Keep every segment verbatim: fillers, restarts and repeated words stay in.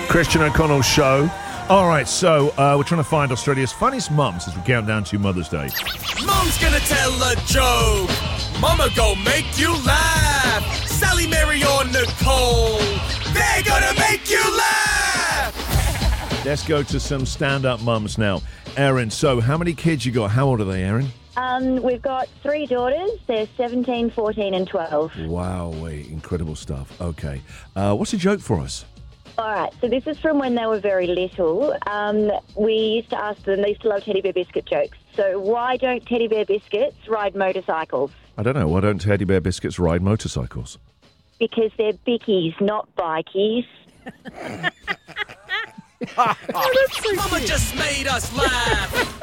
Christian O'Connell Show. All right, so uh, we're trying to find Australia's funniest mums as we count down to Mother's Day. Mum's gonna tell a joke. Mama gon' make you laugh. Sally, Mary, or Nicole, they're gonna make you laugh. Let's go to some stand-up mums now. Erin, so how many kids you got? How old are they, Erin? Um, we've got three daughters. They're seventeen, fourteen and twelve. Wow, wait, incredible stuff. Okay. Uh, what's a joke for us? All right, so this is from when they were very little. Um, we used to ask them, they used to love teddy bear biscuit jokes. So why don't teddy bear biscuits ride motorcycles? I don't know. Why don't teddy bear biscuits ride motorcycles? Because they're bickies, not bikies. Oh, so Mama just made us laugh.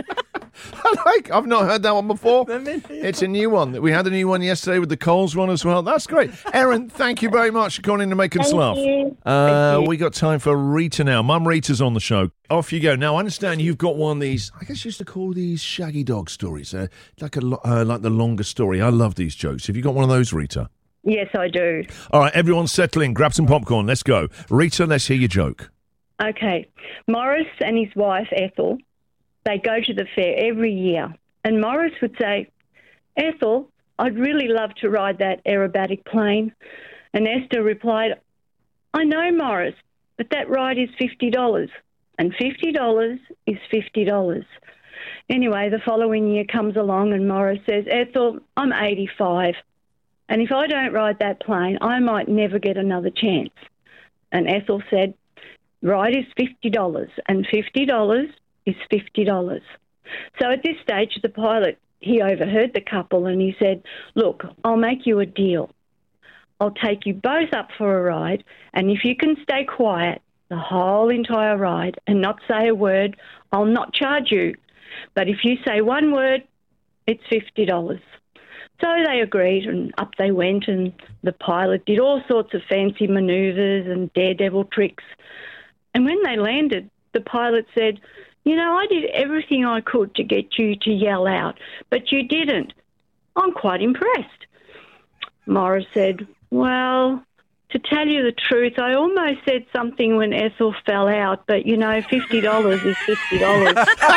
I like. I've not heard that one before. It's a new one. We had a new one yesterday with the Coles one as well. That's great. Erin, thank you very much for calling in to make us Thank laugh. you. Uh, Thank you. we got time for Rita now. Mum Rita's on the show. Off you go. Now, I understand you've got one of these, I guess you used to call these shaggy dog stories, uh, like a lo- uh, like the longest story. I love these jokes. Have you got one of those, Rita? Yes, I do. All right, everyone settle in. Grab some popcorn. Let's go. Rita, let's hear your joke. Okay. Morris and his wife, Ethel, they go to the fair every year. And Morris would say, Ethel, I'd really love to ride that aerobatic plane. And Esther replied, I know, Morris, but that ride is fifty dollars. And fifty dollars is fifty dollars. Anyway, the following year comes along and Morris says, Ethel, I'm eighty-five. And if I don't ride that plane, I might never get another chance. And Ethel said, ride is fifty dollars, and fifty dollars is fifty dollars. So at this stage, the pilot, he overheard the couple and he said, look, I'll make you a deal. I'll take you both up for a ride, and if you can stay quiet the whole entire ride and not say a word, I'll not charge you. But if you say one word, it's fifty dollars. So they agreed, and up they went, and the pilot did all sorts of fancy manoeuvres and daredevil tricks. And when they landed, the pilot said, you know, I did everything I could to get you to yell out, but you didn't. I'm quite impressed. Morris said, well, to tell you the truth, I almost said something when Ethel fell out, but, you know, fifty dollars is fifty dollars.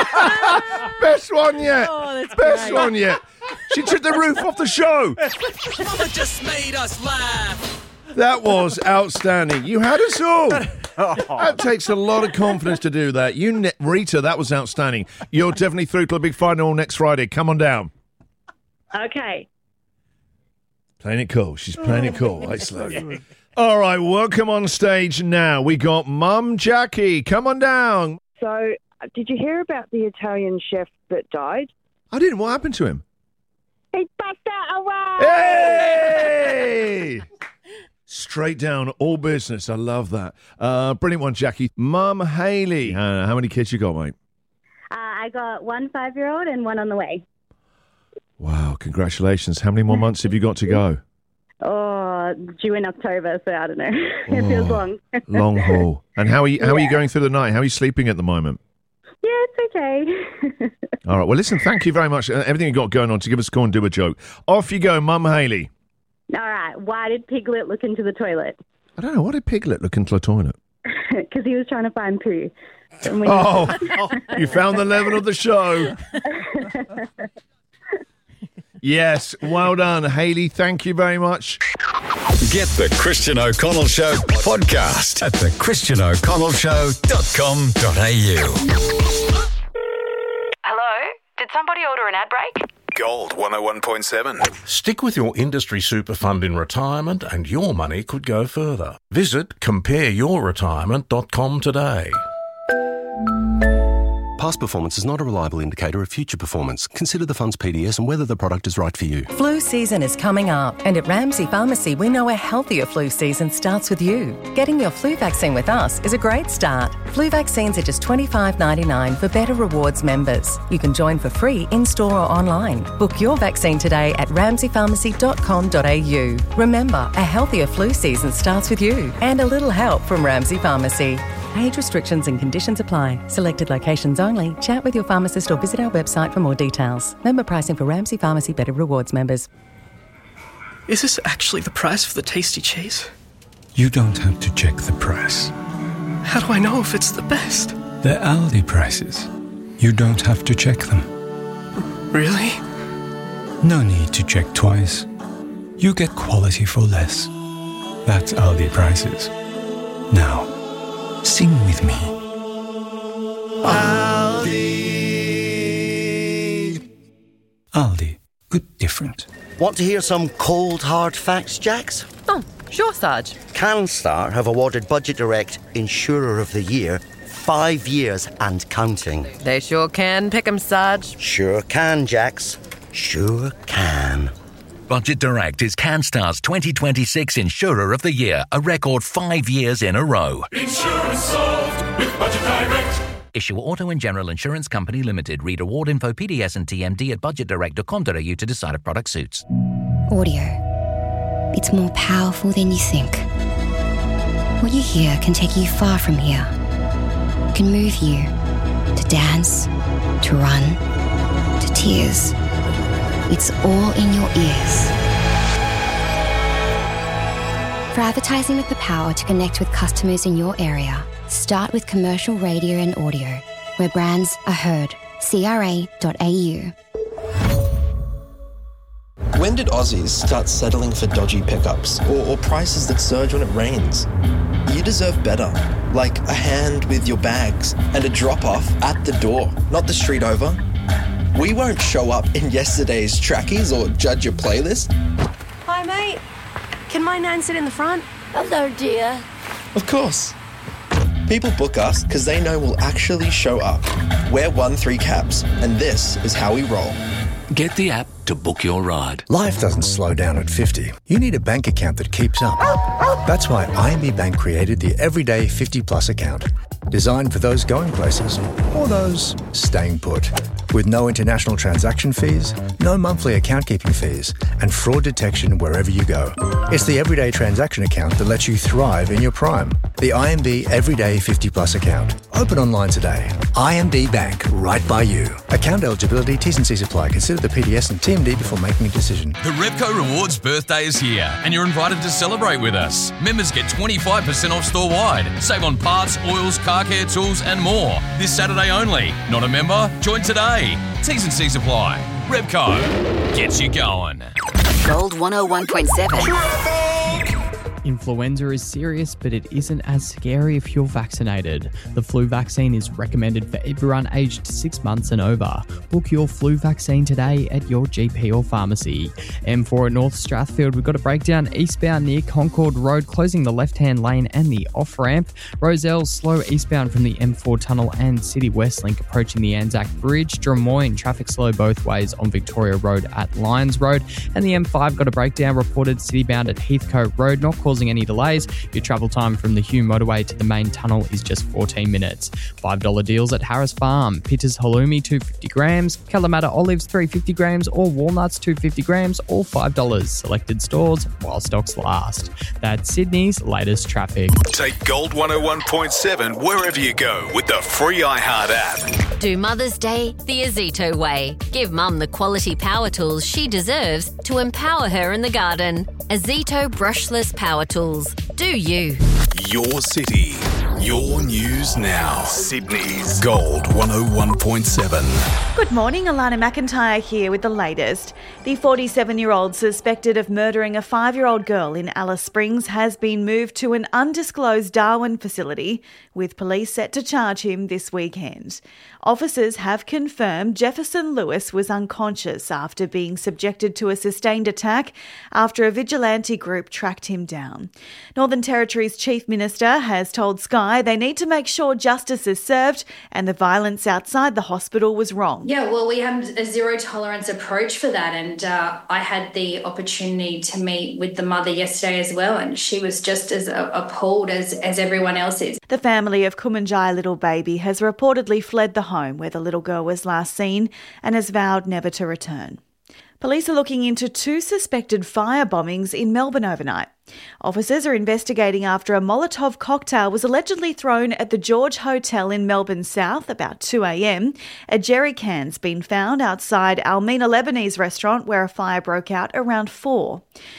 Best one yet. Oh, that's Best great. one yet. She took the roof off the show. Mama just made us laugh. That was outstanding. You had us all. That takes a lot of confidence to do that. You, ne- Rita, that was outstanding. You're definitely through to a big final next Friday. Come on down. Okay. Playing it cool. She's playing it cool. I slowly. All right, welcome on stage now. We got Mum Jackie. Come on down. So, did you hear about the Italian chef that died? I didn't. What happened to him? He passed out away! Hey! Straight down, all business. I love that. Uh, brilliant one, Jackie. Mum Hayley. Uh, how many kids you got, mate? Uh, I got one five-year-old and one on the way. Wow, congratulations. How many more months have you got to go? Oh, due in October, so I don't know. It feels Oh, long. Long haul. And how are you, how are you Yeah. going through the night? How are you sleeping at the moment? Yeah, it's okay. All right. Well, listen, thank you very much. Uh, everything you got going on to give us a call and do a joke. Off you go, Mum Hayley. All right, why did Piglet look into the toilet? I don't know. Why did Piglet look into the toilet? Because he was trying to find poo. And when Oh, you found the level of the show. Yes, well done, Hayley. Thank you very much. Get the Christian O'Connell Show podcast at the christian o'connell show dot com dot a u. Hello? Did somebody order an ad break? Gold one oh one point seven. Stick with your industry super fund in retirement and your money could go further. Visit compare your retirement dot com today. Past performance is not a reliable indicator of future performance. Consider the fund's P D S and whether the product is right for you. Flu season is coming up, and at Ramsay Pharmacy, we know a healthier flu season starts with you. Getting your flu vaccine with us is a great start. Flu vaccines are just twenty-five dollars ninety-nine for Better Rewards members. You can join for free in-store or online. Book your vaccine today at ramsay pharmacy dot com dot a u. Remember, a healthier flu season starts with you, and a little help from Ramsay Pharmacy. Age restrictions and conditions apply. Selected locations only. Chat with your pharmacist or visit our website for more details. Member pricing for Ramsay Pharmacy Better Rewards members. Is this actually the price for the tasty cheese? You don't have to check the price. How do I know if it's the best? They're Aldi prices. You don't have to check them. Really? No need to check twice. You get quality for less. That's Aldi prices. Now, sing with me. Aldi. Aldi. Good different. Want to hear some cold hard facts, Jax? Oh, sure, Sarge. CanStar have awarded Budget Direct Insurer of the Year five years and counting. They sure can pick 'em, Sarge. Sure can, Jax. Sure can. Budget Direct is CanStar's twenty twenty-six Insurer of the Year, a record five years in a row. Insurance solved with Budget Direct. Issue Auto and General Insurance Company Limited. Read award info, P D S and T M D at budget direct dot com dot a u to decide if product suits. Audio. It's more powerful than you think. What you hear can take you far from here. Can move you to dance, to run, to tears. It's all in your ears. For advertising with the power to connect with customers in your area, start with commercial radio and audio, where brands are heard. C R A dot A U. When did Aussies start settling for dodgy pickups or, or prices that surge when it rains? You deserve better, like a hand with your bags and a drop-off at the door, not the street over. We won't show up in yesterday's trackies or judge your playlist. Hi, mate. Can my nan sit in the front? Hello, dear. Of course. People book us because they know we'll actually show up. We're one three cabs, and this is how we roll. Get the app to book your ride. Life doesn't slow down at fifty. You need a bank account that keeps up. That's why I M B Bank created the Everyday fifty Plus account. Designed for those going places or those staying put. With no international transaction fees, no monthly account keeping fees, and fraud detection wherever you go. It's the everyday transaction account that lets you thrive in your prime. The I M B Everyday fifty Plus account. Open online today. I M B Bank, right by you. Account eligibility, T's and C's apply. Consider the P D S and T M D before making a decision. The Repco Rewards birthday is here, and you're invited to celebrate with us. Members get twenty-five percent off store-wide. Save on parts, oils, car care tools, and more. This Saturday only. Not a member? Join today. T's and C's apply. Repco gets you going. Gold one oh one point seven. Influenza is serious, but it isn't as scary if you're vaccinated. The flu vaccine is recommended for everyone aged six months and over. Book your flu vaccine today at your G P or pharmacy. M four at North Strathfield, we've got a breakdown eastbound near Concord Road, closing the left-hand lane and the off-ramp. Rozelle, slow eastbound from the M four tunnel and City West Link approaching the Anzac Bridge. Drummoyne, traffic slow both ways on Victoria Road at Lyons Road. And the M five got a breakdown reported citybound at Heathcote Road, not causing any delays. Your travel time from the Hume motorway to the main tunnel is just fourteen minutes. five dollar deals at Harris Farm. Pitters halloumi two hundred fifty grams, Kalamata olives three hundred fifty grams, or walnuts two hundred fifty grams, all five dollars. Selected stores while stocks last. That's Sydney's latest traffic. Take Gold one oh one point seven wherever you go with the free iHeart app. Do Mother's Day the Azito way. Give Mum the quality power tools she deserves to empower her in the garden. Azito brushless power tools. Do you? Your city, your news now. Sydney's Gold one oh one point seven. Good morning, Alana McIntyre here with the latest. The forty-seven-year-old suspected of murdering a five-year-old girl in Alice Springs has been moved to an undisclosed Darwin facility, with police set to charge him this weekend. Officers have confirmed Jefferson Lewis was unconscious after being subjected to a sustained attack after a vigilante group tracked him down. Northern Territory's Chief Minister has told Sky they need to make sure justice is served and the violence outside the hospital was wrong. Yeah, well, we have a zero tolerance approach for that, and uh, I had the opportunity to meet with the mother yesterday as well, and she was just as uh, appalled as, as everyone else is. The family of Kumanjai little baby has reportedly fled the home where the little girl was last seen and has vowed never to return. Police are looking into two suspected fire bombings in Melbourne overnight. Officers are investigating after a Molotov cocktail was allegedly thrown at the George Hotel in Melbourne South about two a.m. A jerry can's been found outside Almina Lebanese restaurant where a fire broke out around four.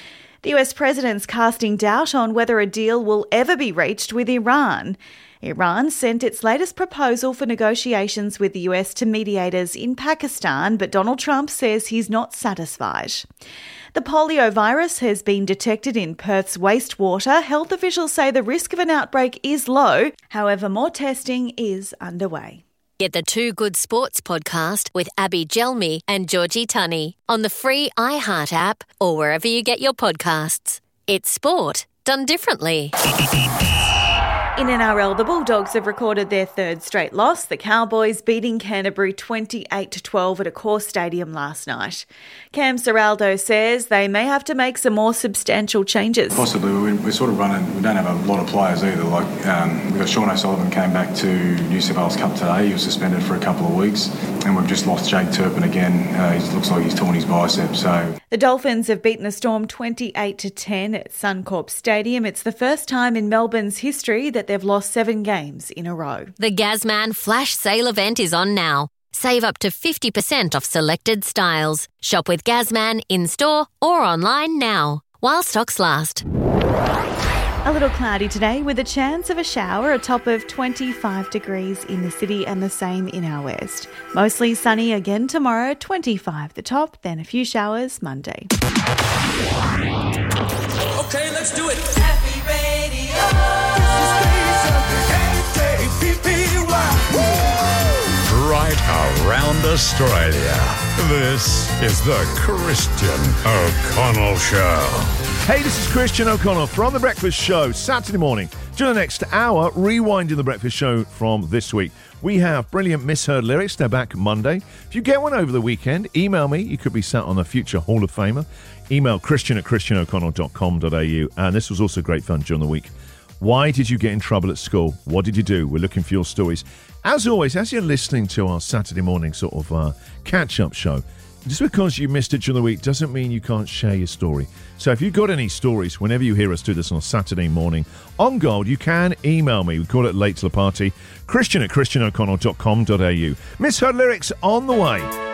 The U S president's casting doubt on whether a deal will ever be reached with Iran. Iran sent its latest proposal for negotiations with the U S to mediators in Pakistan, but Donald Trump says he's not satisfied. The polio virus has been detected in Perth's wastewater. Health officials say the risk of an outbreak is low. However, more testing is underway. Get the Two Good Sports podcast with Abby Gelmi and Georgie Tunney on the free iHeart app or wherever you get your podcasts. It's sport done differently. In N R L, the Bulldogs have recorded their third straight loss, the Cowboys beating Canterbury twenty-eight to twelve at Accor Stadium last night. Cam Serraldo says they may have to make some more substantial changes. Possibly. We, we're sort of running, we don't have a lot of players either. Like um, we've got Sean O'Sullivan came back to New South Wales Cup today. He was suspended for a couple of weeks. And we've just lost Jake Turpin again. Uh, he looks like he's torn his bicep. So the Dolphins have beaten the Storm twenty-eight to ten at Suncorp Stadium. It's the first time in Melbourne's history that they've lost seven games in a row. The Gazman Flash Sale event is on now. Save up to fifty percent off selected styles. Shop with Gazman in-store or online now, while stocks last. A little cloudy today with a chance of a shower, a top of twenty-five degrees in the city and the same in our west. Mostly sunny again tomorrow, twenty-five the top, then a few showers Monday. Okay, let's do it. Happy Radio. Right around Australia. This is the Christian O'Connell Show. Hey, this is Christian O'Connell from The Breakfast Show, Saturday morning. During the next hour, rewinding The Breakfast Show from this week. We have brilliant misheard lyrics. They're back Monday. If you get one over the weekend, email me. You could be sat on a future Hall of Famer. Email christian at christian o'connell dot com dot a u. And this was also great fun during the week. Why did you get in trouble at school? What did you do? We're looking for your stories. As always, as you're listening to our Saturday morning sort of uh, catch-up show, just because you missed it during the week doesn't mean you can't share your story. So if you've got any stories, whenever you hear us do this on a Saturday morning on Gold, you can email me. We call it Late to the Party. Christian at christian o'connell dot com dot a u. Misheard lyrics on the way.